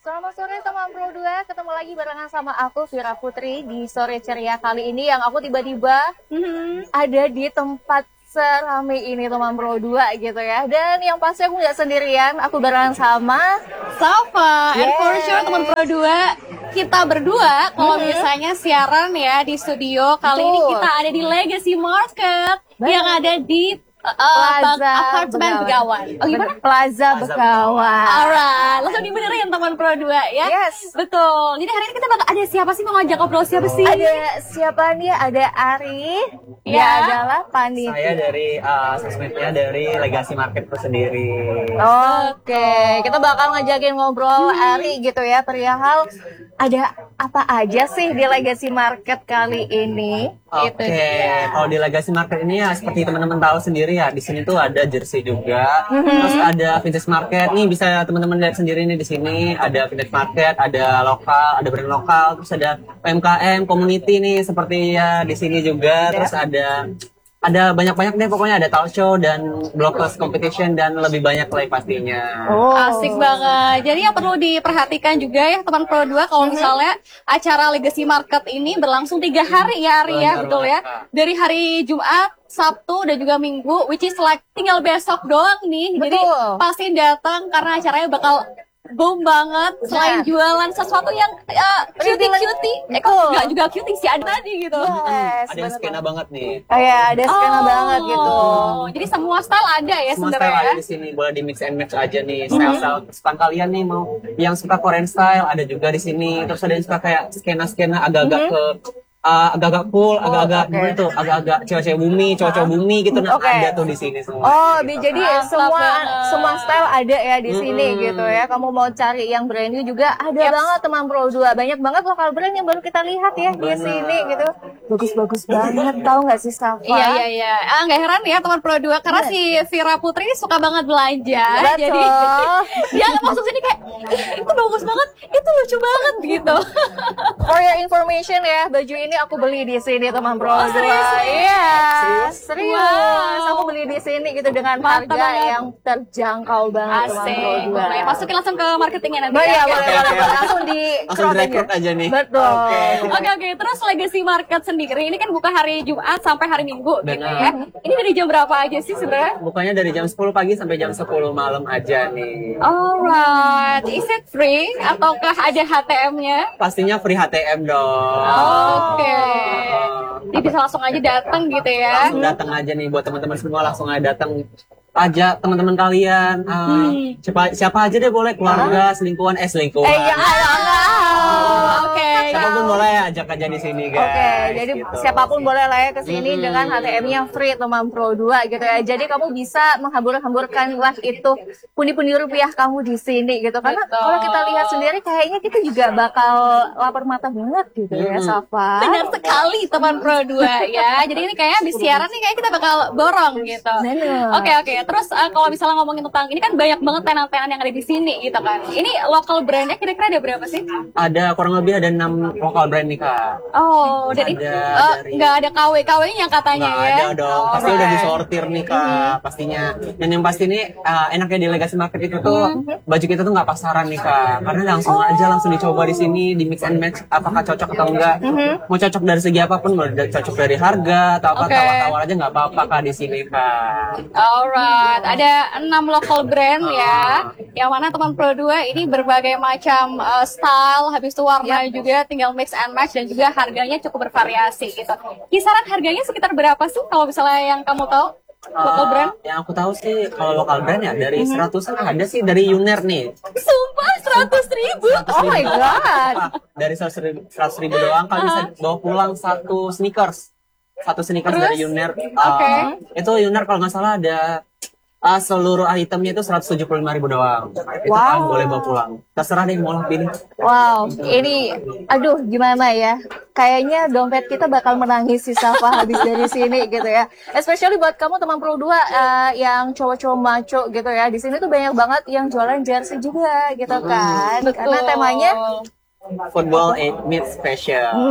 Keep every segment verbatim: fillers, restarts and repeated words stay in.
Selamat sore teman Pro dua, ketemu lagi barengan sama aku Vira Putri di Sore Ceria kali ini yang aku tiba-tiba mm-hmm, ada di tempat serame ini teman Pro dua gitu ya. Dan yang pasti aku nggak sendirian, aku barengan sama Safa, yeah. And for sure teman Pro dua, kita berdua kalau mm-hmm, misalnya siaran ya di studio kali Betul. ini kita ada di Legacy Market Betul. yang ada di Uh, Plaza Apartemen Begawan. Oh gimana? Plaza Begawan. Alright, langsung dibenerin teman Pro dua ya. Yes. Betul. Jadi hari ini kita bakal ada siapa sih, mau ngajak ngobrol siapa sih? Ada siapa nih? Ada Ari. Ya. Dia adalah panitia. Saya dari uh, sosmednya dari Legacy Market itu sendiri. Oke, okay. Kita bakal ngajakin ngobrol hmm. Ari gitu ya, perihal ada apa aja sih di Legacy Market kali ini. Oke, okay. Kalau di Legacy Market ini ya seperti teman-teman tahu sendiri ya, di sini tuh ada jersey juga, mm-hmm. terus ada vintage market. Nih bisa teman-teman lihat sendiri nih di sini ada vintage market, ada lokal, ada brand lokal, terus ada U M K M, community nih seperti ya di sini juga, terus ada ada banyak-banyak deh pokoknya, ada talk show dan blockers competition dan lebih banyak lagi pastinya. Oh, asik banget. Jadi yang perlu diperhatikan juga ya teman Pro dua kalau misalnya acara Legacy Market ini berlangsung tiga hari ya Ari ya, betul ya. Dari hari Jumat, Sabtu dan juga Minggu, which is like tinggal besok doang nih. Betul. Jadi pasti datang karena acaranya bakal boom banget. Selain nah. jualan sesuatu yang uh, cutie-cutie, eh kok nggak juga cutie sih, ada tadi gitu. Yes, ada yang skena banget nih. Oh ya, ada skena oh, banget gitu. Jadi semua style ada ya semua sebenarnya. Semua style ada di sini, boleh di mix and match aja nih. Style-style kesukaan kalian nih, mau yang suka Korean style ada juga di sini. Terus ada yang suka kayak skena-skena agak-agak mm-hmm. ke Uh, agak-agak cool, oh, agak-agak okay. itu, agak-agak cewek-cewek bumi, cowok-cowok bumi gitu, nah okay. ada tuh di sini semua. Oh, gitu. jadi ah, semua semua style ada ya di sini hmm. gitu ya. Kamu mau cari yang brand new juga ada yep. banget teman Pro dua. Banyak banget lokal brand yang baru kita lihat ya oh, di sini gitu. Bagus-bagus banget, tahu nggak sih Safa? Iya iya iya. Ah nggak heran ya teman Pro dua karena yes. si Vira Putri ini suka banget belanja. Betul. Jadi dia masuk sini kayak itu bagus banget, itu lucu banget gitu. For your information ya, baju ini aku beli di sini teman Pro dua. Oh, serius? Iya, serius. serius. Wow. Aku beli di sini gitu dengan Mantap harga banget. yang terjangkau banget teman Pro dua. Boleh masukin langsung ke marketingnya nanti. Oh, ya. iya, boleh, boleh, boleh. Langsung di langsung direkrut aja nih. Betul. Oke, okay. oke. Okay, okay. Terus Legacy Market sendiri ini kan buka hari Jumat sampai hari Minggu Benar. gitu ya. Ini dari jam berapa aja sih sebenarnya? Bukanya dari jam sepuluh pagi sampai jam sepuluh malam aja nih. Alright, is it free ataukah ada H T M-nya? Pastinya free H T M dong. Oke. Okay. Jadi bisa langsung aja datang gitu ya. Langsung datang aja nih buat teman-teman semua, langsung aja datang aja teman-teman kalian. Uh, hmm. siapa siapa aja deh boleh, keluarga, selingkuhan, eh selingkuhan. Eh yang ada. Oke. Okay. Siapapun boleh ajak aja di sini guys. Oke, okay, jadi gitu. siapapun boleh lah ya ke sini hmm. dengan H T M-nya free teman Pro dua gitu ya. Jadi kamu bisa menghambur-hamburkan lah itu pundi-pundi rupiah kamu di sini gitu. Karena Betul. kalau kita lihat sendiri kayaknya kita juga bakal lapar mata banget gitu hmm. ya, Safa. Benar sekali teman Pro dua ya. Jadi ini kayaknya habis siaran nih kayak kita bakal borong gitu. Oke oke. Okay, okay. Terus uh, kalau misalnya ngomongin tentang ini kan banyak banget tenan-tenan yang ada di sini gitu kan. Ini lokal brandnya kira-kira ada berapa sih? Ada kurang lebih ada enam lokal brand nih Kak. Oh, dan ini uh, nggak ada K W K W-nya katanya nggak ya? Ada dong, oh, pasti right. udah disortir nih Kak mm-hmm. pastinya. Dan yang pasti nih uh, enaknya di Legacy Market itu tuh mm-hmm. baju kita tuh nggak pasaran nih Kak. Karena langsung oh. aja langsung dicoba di sini, di mix and match apakah cocok atau enggak. Mm-hmm. Mau cocok dari segi apapun, mau cocok dari harga atau apa okay. tawar-tawar aja nggak apa-apa Kak di sini Kak. Alright, ada enam local brand ya, yang mana teman Pro dua ini berbagai macam uh, style, habis itu warna yep. juga, tinggal mix and match dan juga harganya cukup bervariasi gitu. Kisaran harganya sekitar berapa sih kalau misalnya yang kamu tahu? Lokal brand? Uh, yang aku tahu sih kalau lokal brand ya dari mm-hmm. seratusan ada sih dari Yuner nih. Sumpah seratus ribu? Oh my god. Dari seratus ribu, seratus ribu doang kalian bisa bawa pulang satu sneakers. Satu sneakers Terus? dari Yuner. Uh, okay. Itu Yuner kalau nggak salah ada uh, seluruh itemnya itu seratus tujuh puluh lima ribu doang. Itu wow. kalian boleh bawa pulang. Terserah deh mau pilih. Wow, ini aduh gimana ya? Kayaknya dompet kita bakal menangis sih Safa habis dari sini gitu ya. Especially buat kamu teman Pro dua uh, yang cowok-cowok maco gitu ya. Di sini tuh banyak banget yang jualan jersey juga gitu kan. Betul. Karena temanya football it meets fashion.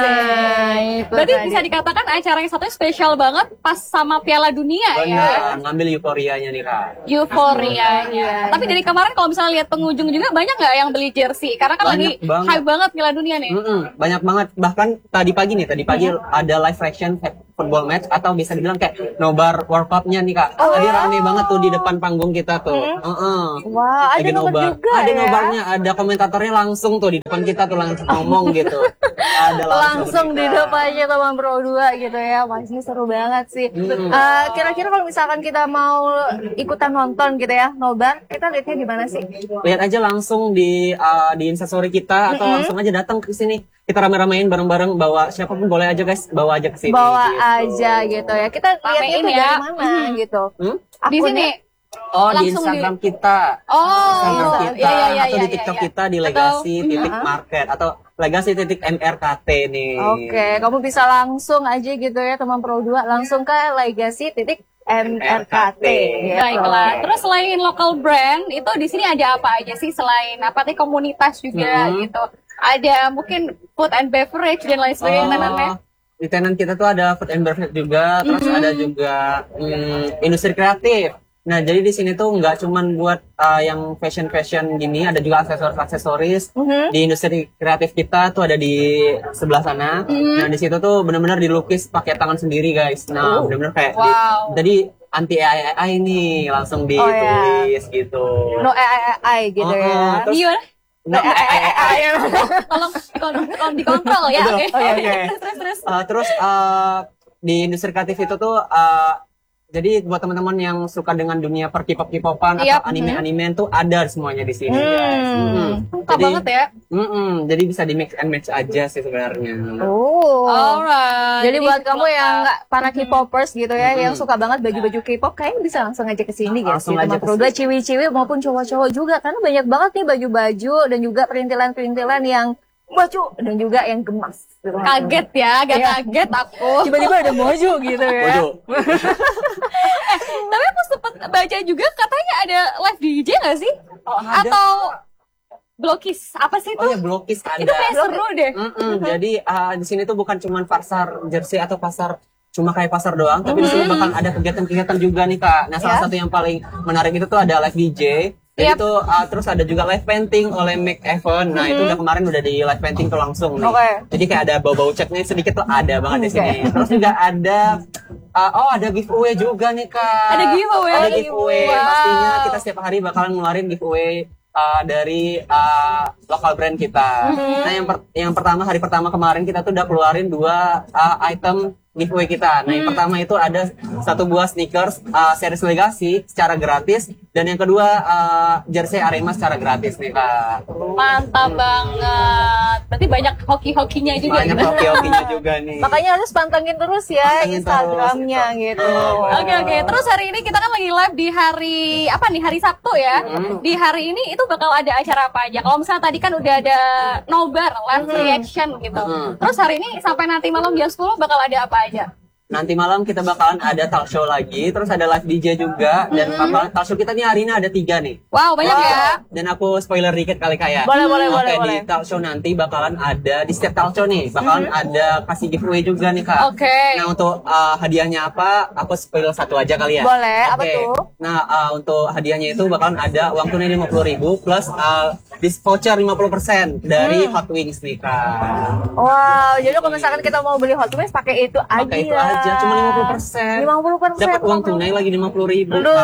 Nah, itu Berarti tadi. bisa dikatakan acara yang satunya spesial banget pas sama Piala Dunia ya. Benar, ngambil euforianya nih kak. Euforianya. Tapi dari kemarin kalau misalnya lihat pengunjung juga banyak nggak yang beli jersey? Karena kan lagi Banyak banget. hype banget Piala Dunia nih. Mm-mm, banyak banget. Bahkan tadi pagi nih, tadi pagi ada live reaction football match atau bisa dibilang kayak nobar World Cup-nya nih kak. Tadi rame banget tuh di depan panggung kita tuh. Heeh. Wah, ada Lagi nobar juga Ada ya? nobarnya, ada komentatornya langsung tuh di depan kita tuh langsung ngomong gitu. Ada Langsung di berita. depannya teman Pro dua gitu ya. Wah, ini seru banget sih. Hmm. Eh, kira-kira kalau misalkan kita mau ikutan nonton gitu ya, nobar, kita lihatnya di mana sih? Lihat aja langsung di uh, di Instastory kita atau langsung aja datang ke sini. Kita rame-ramein bareng-bareng, bawa siapapun boleh aja guys, bawa aja ke sini. Bawa gitu. aja gitu ya. Kita lihatnya Ramein tuh ya. dari mana gitu. Hmm? Di sini. Oh, di Langsung Instagram kita. Oh, Instagram kita iya, iya, iya, atau iya, di TikTok iya. kita di legasi titik market atau legasi titik M R K T nih. Oke, kamu bisa langsung aja gitu ya teman Pro dua, langsung ke legasi titik M R K T. gitu. Baiklah. Terus selain local brand, itu di sini ada apa aja sih selain apa nih komunitas juga Hmm. gitu? Ada mungkin food and beverage dan lain sebagainya teman-teman. Oh, di tenan kita tuh ada food and beverage juga, terus ada juga hmm, industri kreatif. Nah, jadi di sini tuh nggak cuman buat uh, yang fashion-fashion gini, ada juga aksesoris-aksesoris. Di industri kreatif kita tuh ada di sebelah sana. Nah, di situ tuh benar-benar dilukis pakai tangan sendiri, guys. Nah, benar-benar kayak di- Wow. jadi anti A I A I nih langsung ditulis gitu. No A I A I gitu Oh, ya. terus- Gimana? No, A I A I. Tolong dikon- dikon- dikontrol ya, Betul. oke. Oke, oke. Terus terus. Uh, terus uh, di industri kreatif itu tuh uh, jadi buat teman-teman yang suka dengan dunia per K-pop K-popan Yap. atau anime-animen tuh ada semuanya di sini guys. Mm-mm. Lengkap banget ya. mm-mm. Jadi bisa di mix and match aja sih sebenarnya. Oh. Alright. Jadi buat kamu lengkap. yang nggak para K-popers gitu ya, yang suka banget baju-baju K-pop, kayaknya bisa langsung aja ke sini guys. Langsung Di aja teman ke Pro dua, ciwi-ciwi maupun cowok-cowok juga, karena banyak banget nih baju-baju dan juga perintilan-perintilan yang baju dan juga yang gemas. gitu. Kaget ya, agak Iya. kaget aku. Tiba-tiba ada baju gitu ya. Waduh. Tapi aku sempet baca juga katanya ada live D J nggak sih? Oh, ada. Atau blokis? Apa sih itu? Oh ya blokis ada. Itu kayak seru deh. Mm-mm. Jadi uh, di sini tuh bukan cuma pasar jersey atau pasar cuma kayak pasar doang, tapi di sini bakal ada kegiatan-kegiatan juga nih kak. Nah salah Ya. satu yang paling menarik itu tuh ada live D J. Jadi Yap. itu uh, terus ada juga live painting oleh Make Event. Nah itu udah kemarin udah di live painting tuh langsung nih. Oke. Jadi kayak ada bau-bau ceknya sedikit tuh ada banget di Oke. sini. Terus juga ada uh, oh ada giveaway juga nih kak. Ada giveaway? Ada giveaway. Wow. Pastinya kita setiap hari bakalan ngeluarin giveaway uh, dari uh, lokal brand kita. Nah yang per- yang pertama hari pertama kemarin kita tuh udah keluarin dua uh, item giveaway kita. Nah yang pertama itu ada satu buah sneakers uh, series Legacy secara gratis dan yang kedua uh, jersey Arema secara gratis nih kak. Mantap banget. Berarti banyak hoki-hokinya juga. Banyak gitu. hoki-hokinya juga nih. Makanya harus pantengin terus ya Pantengin Instagramnya gitu. Oke oke. Terus hari ini kita kan lagi live di hari apa nih hari Sabtu ya. Di hari ini itu bakal ada acara apa aja? Kalau misalnya tadi kan udah ada nobar, live reaction gitu. Hmm. Terus hari ini sampai nanti malam jam sepuluh bakal ada apa aja? Nanti malam kita bakalan ada talk show lagi, terus ada live D J juga, dan bakalan talk show kita nih hari ini ada tiga nih. Wow banyak ya. Dan aku spoiler dikit kali kayak. Boleh, boleh, Oke, boleh, di boleh. talk show nanti bakalan ada di setiap talk show nih bakalan ada kasih giveaway juga nih kak. Oke. Nah untuk uh, hadiahnya apa? Aku spoiler satu aja kali ya. Boleh, apa Oke. tuh? Nah uh, untuk hadiahnya itu bakalan ada uang tunai lima puluh ribu plus uh, dis voucher lima puluh persen dari Hot Wings nih kak. Wow, jadi kalau misalkan kita mau beli Hot Wings pakai itu aja. Pakai itu aja, cuma lima puluh persen. lima puluh persen. Dapat uang tunai lagi lima puluh ribu. Aduh,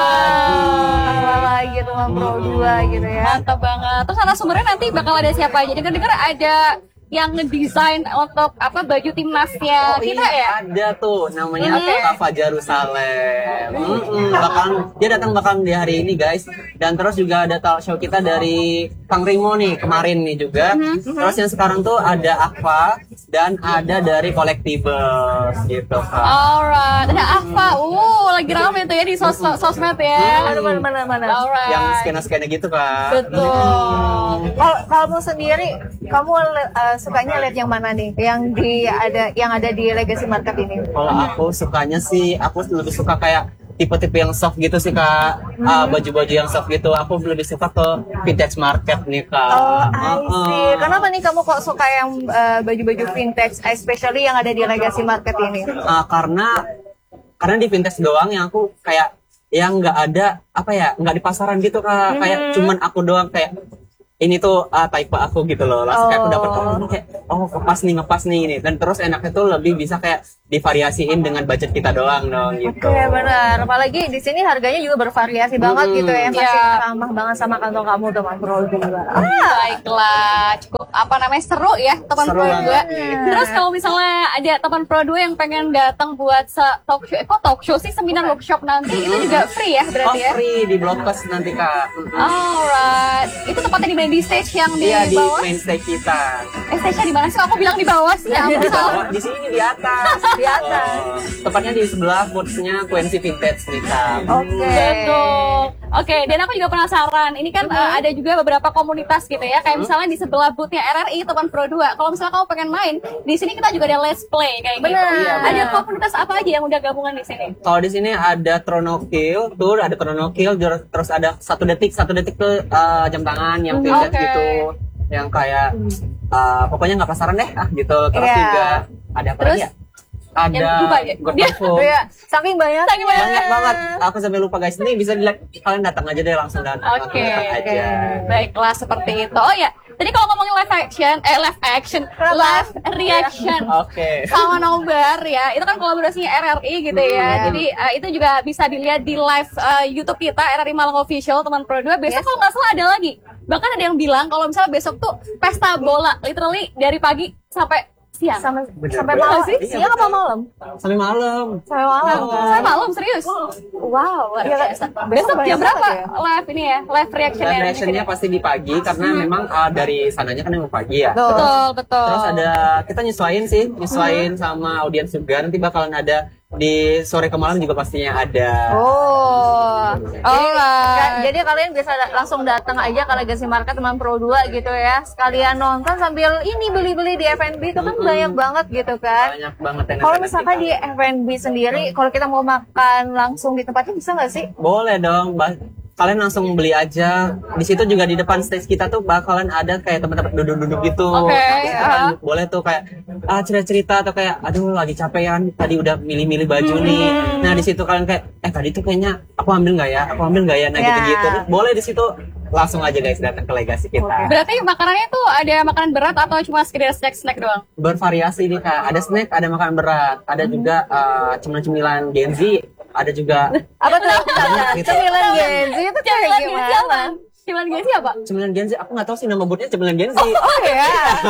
kalah lagi teman Pro dua gitu ya. Mantap banget. Terus narasumbernya nanti bakal ada siapa aja? Dengar-dengar ada yang ngedesain untuk apa baju timnasnya Oh, kita iya, ya. ada tuh namanya Kak Fajar Jerusalem. Mm-mm, bakalan dia datang bakalan di hari ini guys. Dan terus juga ada talk show kita dari Kang Rimo nih kemarin nih juga. Terus yang sekarang tuh ada Aqua dan ada dari Collectibles gitu Kak. Alright, ada apa? Uh, lagi rame tuh ya di sos sosmed ya. Mana mana mana mana. Alright. Yang skena-skena gitu Kak. Betul. Kalau kamu sendiri, kamu uh, sukanya lihat yang mana nih? Yang di ada yang ada di Legacy Market ini? Kalau aku sukanya sih, aku lebih suka kayak tipe-tipe yang soft gitu sih kak, Hmm. Ah, baju-baju yang soft gitu. Aku lebih suka ke vintage market nih kak. Oh, I Uh-uh. see. Kenapa nih kamu kok suka yang uh, baju-baju vintage, especially yang ada di Legacy Market ini? Ah, karena karena di vintage doang yang aku kayak yang nggak ada apa ya, nggak di pasaran gitu kak, kayak Hmm. cuman aku doang kayak ini tuh ah, type aku gitu loh. Langsung kayak aku dapat, oh ini kayak oh ngepas nih ngepas nih ini, dan terus enaknya tuh lebih bisa kayak divariasiin dengan budget kita doang dong gitu. Oke, benar. Apalagi di sini harganya juga bervariasi banget Hmm. gitu ya. Yang pasti Iya. ramah banget sama kantong kamu teman Pro dua. Ah, Baiklah, cukup apa namanya seru ya teman Seru Pro dua. banget nih. Terus kalau misalnya ada teman Pro dua yang pengen datang buat se- talk show, eh, kok talk show sih, seminar workshop nanti itu juga free ya Oh berarti ya? free di Blogcast nanti kak. Alright, itu tempatnya di mana, di stage yang di Iya di bawah? main stage kita. Eh, stage-nya di mana sih? Aku bilang di bawah sih. Ya, ampun, Di salah. bawah, di sini di atas. Di atas. Oh, tepatnya di sebelah boothnya Quincy Vintage nih kak. Oke. Betul. Oke, dan aku juga penasaran. Ini kan eh, ada juga beberapa komunitas gitu ya. Kayak misalnya di sebelah boothnya R R I teman Pro dua. Kalau misalnya kamu pengen main, di sini kita juga ada Let's Play kayak gitu. Benar. Iya, Ada benar. komunitas apa aja yang udah gabungan di sini? Kalau di sini ada Chrono Kill, tuh ada Chrono Kill, jur- terus ada satu detik, satu detik tuh uh, jam tangan yang vintage Oke. gitu, yang kayak uh, pokoknya nggak pasaran deh, ah gitu. Terus Iya. juga ada apa Terus? lagi ya? Ada Yang lupa aja. God Dia- Perform. Iya, saking banyak. Saking banyak. Banyak banget. Aku sampai lupa guys. Ini bisa dilihat, kalian datang aja deh langsung datang. Oke, datang oke. aja. Baiklah seperti itu. Oh ya, tadi kalau ngomongin live action, eh live action, live reaction. Oke. Sama Nobar ya, itu kan kolaborasinya R R I gitu ya. Hmm. Jadi eh, itu juga bisa dilihat di live eh, YouTube kita R R I Malang Official teman Pro dua. Besok Yes. kalau nggak salah ada lagi. Bahkan ada yang bilang kalau misalnya besok tuh pesta bola, literally dari pagi sampai siang. Sampai Bener, sampai bener. malam sih? Iya, Siang apa betul. malam? Sampai malam. Sampai malam. Saya malam serius. Wow, Luar iya, biasa. besok Besok banyak jam berapa banget ya? live ini ya? Live reaction Dan ya? reactionnya pasti di pagi karena memang uh, dari sananya kan emang pagi ya. Betul. Betul, betul. Terus ada kita nyesuaiin sih, nyesuaiin sama audiens juga. Nanti bakalan ada di sore ke malam juga pastinya ada. Oh, Alright. Ka- jadi kalian bisa da- langsung datang aja ke Legacy Market teman Pro dua gitu ya. Sekalian nonton sambil ini beli-beli di F and B itu kan banyak banget gitu kan. Banyak banget yang Kalau ada misalkan kita. di F and B sendiri, kalau kita mau makan langsung di tempatnya bisa nggak sih? Boleh dong, Ba- kalian langsung beli aja. Di situ juga di depan stage kita tuh bakalan ada kayak tempat-tempat duduk-duduk gitu. Oke, Nah, di situ kan ah. boleh tuh kayak ah, cerita-cerita atau kayak aduh lagi capek kan tadi udah milih-milih baju nih. Nah, di situ kalian kayak eh tadi tuh kayaknya aku ambil nggak ya? Aku ambil nggak ya? Nah, Ya. gitu-gitu. Boleh di situ langsung aja guys datang ke Legacy kita. Berarti makanannya tuh ada makanan berat atau cuma sekedar snack-snack doang? Bervariasi nih Kak. Ada snack, ada makanan berat, ada juga uh, cemilan-cemilan Gen Z, ada juga Apa tuh? Banyak gitu. Cemilan Gen Z itu kayak Cemilan Gen Z apa? gimana? Cemilan Gen Z apa? cemilan Gen Z. Aku nggak tahu sih nama boothnya cemilan Gen Z. Oh ya.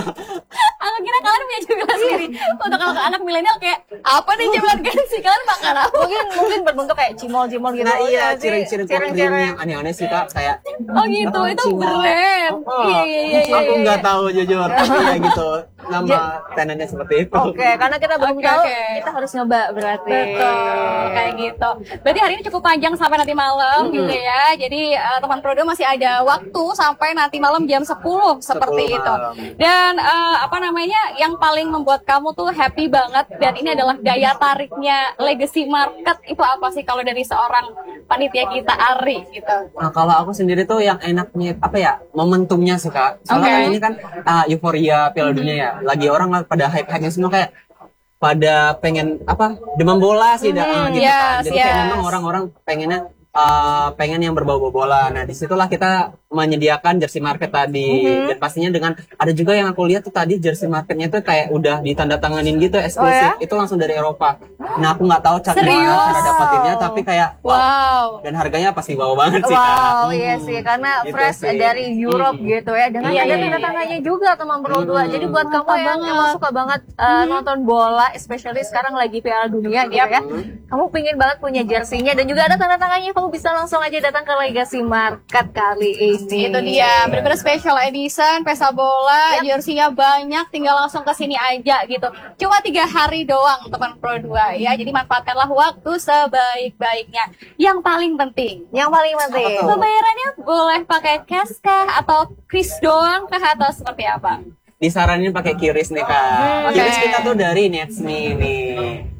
Aku kira kalian punya cemilan sendiri. Untuk anak-anak milenial kayak apa nih cemilan Gen Z? Kalian makan apa? Mungkin mungkin berbentuk kayak cimol-cimol gitu. Nah iya, Ya sih? ciring-ciring pop cream Ciring-ciring. yang aneh-aneh sih Kak. Kayak Oh gitu, Oh, itu cimol. brand. Oh, Iya iya iya. iya, Aku iya. nggak tahu jujur. Tapi ya gitu. Nama tenannya seperti itu. Oke, karena kita belum Oke, tahu, oke. kita harus nyoba berarti. Betul, kayak gitu. Berarti hari ini cukup panjang sampai nanti malam gitu ya. Jadi eh, teman Prodo masih ada waktu sampai nanti malam jam sepuluh seperti sepuluh itu. malam. Dan eh, apa namanya yang paling membuat kamu tuh happy banget dan ini adalah daya tariknya Legacy Market itu apa sih kalau dari seorang panitia kita Ari gitu. Nah, kalau aku sendiri tuh yang enaknya apa ya momentumnya sih Kak. Soalnya Oke. kan ini kan ah, euforia Piala Dunia ya. Lagi orang pada hype-hype semua kayak pada pengen apa demam bola sih dah, ah, gitu kan. yes, Jadi kayak yes. memang orang-orang pengennya ah, pengen yang berbau-bau bola. Nah disitulah kita menyediakan jersey market tadi dan pastinya dengan ada juga yang aku lihat tuh tadi jersey marketnya tuh kayak udah ditandatanganin gitu eksklusif. Oh, ya? Itu langsung dari Eropa. Nah aku nggak tahu cara Serius? gimana cara dapatinnya tapi kayak wow. Wow. Dan harganya pasti wow banget sih Kak. Wow, Hmm. iya sih, karena Gitu fresh sih. dari Europe gitu ya, dengan Iya, ada iya, tanda iya. tangannya juga teman Pro dua. Jadi buat kamu Mantap yang banget. emang suka banget uh, nonton bola, especially sekarang lagi Piala Dunia gitu ya, kamu pingin banget punya jersinya dan juga ada tanda tangannya, kamu bisa langsung aja datang ke Legacy Market kali ini. Itu dia, benar-benar special edition, pesta bola, jersinya banyak, tinggal langsung ke sini aja gitu. Cuma tiga hari doang teman Pro dua ya, jadi manfaatkanlah waktu sebaik-baiknya. Yang paling penting, Yang paling penting. Apa tuh? pembayarannya boleh pakai cash kah atau kris doang kah atau seperti apa? Disaranin pakai kiris nih kak. Hmm, Kiris oke. kita tuh dari Netsme nih.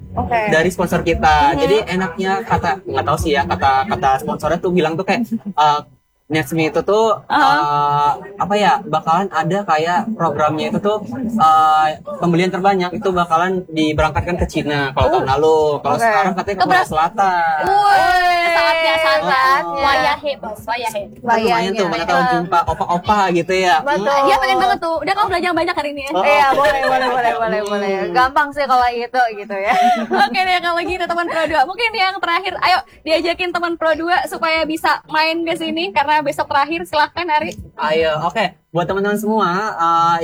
Oke. dari sponsor kita. Jadi enaknya kata nggak tahu sih ya kata kata sponsornya tuh bilang tuh kayak uh, Netsme itu tuh uh, apa ya bakalan ada kayak programnya itu tuh uh, pembelian terbanyak itu bakalan diberangkatkan ke Cina kalau tahun lalu. Kalau Oke. sekarang katanya ke Korea Selatan. Wih, saatnya saatnya Saatnya. wayahe bos, wayahe. Kan lumayan tuh mana tahu jumpa opa-opa gitu ya. Betul. Iya pengen banget tuh. Udah kamu belajar banyak hari ini ya. Oh. Iya, boleh, boleh, boleh, boleh, boleh. Gampang sih kalau itu gitu ya. Oke deh kalau gitu teman Pro dua. Mungkin yang terakhir, ayo diajakin teman Pro dua supaya bisa main ke sini karena besok terakhir. Silahkan Ari. Ayo, oke. Buat teman-teman semua, uh,